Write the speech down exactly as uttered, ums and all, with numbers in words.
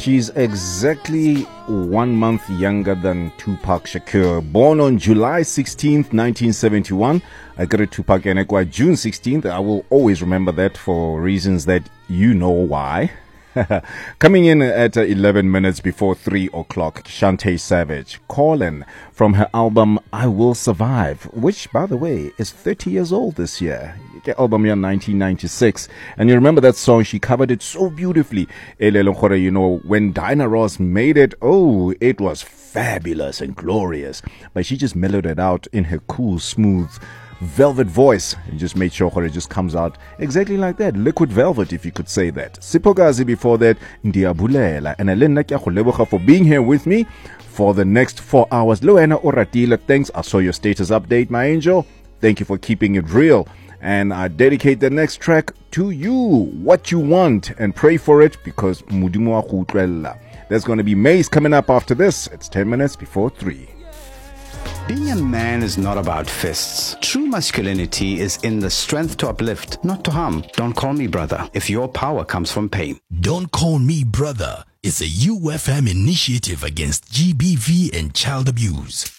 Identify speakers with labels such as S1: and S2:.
S1: She's exactly one month younger than Tupac Shakur. Born on July sixteenth, nineteen seventy-one. I got it Tupac Enekwa June sixteenth. I will always remember that for reasons that you know why. Coming in at uh, eleven minutes before three o'clock, Shantae Savage, Callin' from her album I Will Survive, which, by the way, is thirty years old this year. The album year nineteen ninety-six. And you remember that song, she covered it so beautifully. You know, when Diana Ross made it, oh, it was fabulous and glorious. But she just mellowed it out in her cool, smooth, velvet voice and just made sure it just comes out exactly like that. Liquid velvet, if you could say that. Sipogazi before that, Ndiabulela. And Alena Kyakhuleboga for being here with me for the next four hours. Luena Oratila, thanks. I saw your status update, my angel. Thank you for keeping it real. And I dedicate the next track to you. What you want, and pray for it, because Mudimu Akhutlella. There's going to be Maze coming up after this. It's ten minutes before three.
S2: Being a man is not about fists. True masculinity is in the strength to uplift, not to harm. Don't call me brother if your power comes from pain.
S3: Don't Call Me Brother is a U F M initiative against G B V and child abuse.